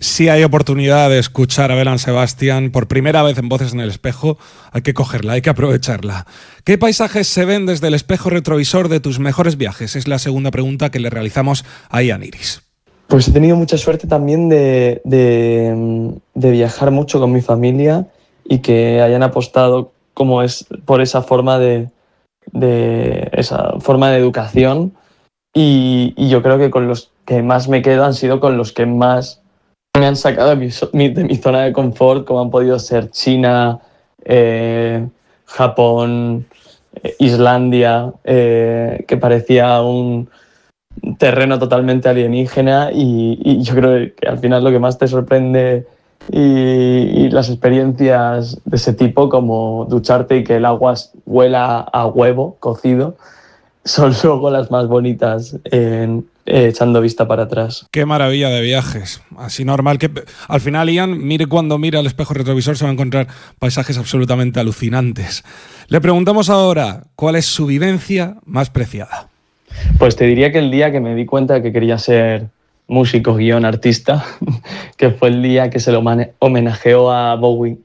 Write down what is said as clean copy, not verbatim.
Si hay oportunidad de escuchar a Belén Sebastián por primera vez en Voces en el Espejo, hay que cogerla, hay que aprovecharla. ¿Qué paisajes se ven desde el espejo retrovisor de tus mejores viajes? Es la segunda pregunta que le realizamos a Ian Iris. Pues he tenido mucha suerte también de viajar mucho con mi familia y que hayan apostado como es por esa forma de esa forma de educación y yo creo que con los que más me quedo han sido con los que más me han sacado de mi zona de confort, como han podido ser China, Japón, Islandia, que parecía un terreno totalmente alienígena y yo creo que al final lo que más te sorprende y las experiencias de ese tipo, como ducharte y que el agua huela a huevo cocido, son luego las más bonitas echando vista para atrás. Qué maravilla de viajes. Así normal que al final Ian, mire cuando mira al espejo retrovisor, se va a encontrar paisajes absolutamente alucinantes. Le preguntamos ahora, ¿cuál es su vivencia más preciada? Pues te diría que el día que me di cuenta de que quería ser músico, artista, que fue el día que se lo homenajeó a Bowie